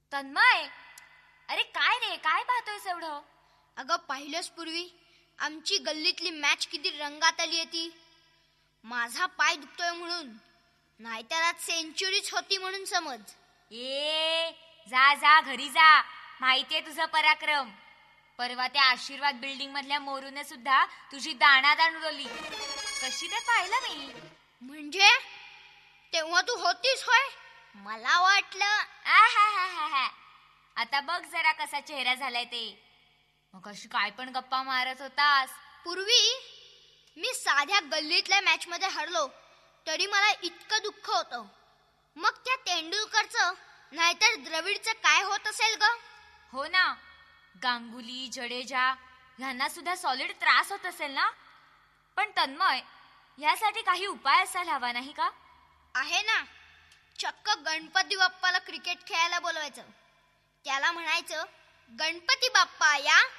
तन्मय, अरे काय रे, काय पाहतोयस एवढं? अगं पाहिलंच पूर्वी आमची गल्लीतली मॅच किती रंगात आली होती. माझा पाय दुखतोय म्हणून, नाहीतर आज सेंचुरीच होती म्हणून समज. ए जा जा घरी जा, माहितीये तुझा पराक्रम. परवा त्या आशीर्वाद बिल्डिंग मधल्या मोरूने सुद्धा तुझी दाणादाण उडवली. कशी ते पाहिलं मी. म्हणजे तेव्हा तू होतीस होय? मला वाटलं. आहाहाहा. आता बघ जरा कसा चेहरा झालाय ते. मग कशी काय पण गप्पा मारत होतास. पूर्वी मी साध्या गल्लीतल्या मॅच मध्ये हरलो तरी मला इतकं दुःख होतं. मग त्या तेंडुलकरचं नाहीतर द्रविडचं काय होत असेल ग? हो ना, गांगुली, जडेजा ह्यांना सुद्धा सॉलिड त्रास होत असेल ना. पण तन्मय, यासाठी काही उपाय असायला हवा नाही का? आहे ना. चक्क गणपती बाप्पाला क्रिकेट खेळायला बोलवायचं. त्याला म्हणायचं, गणपती बाप्पा या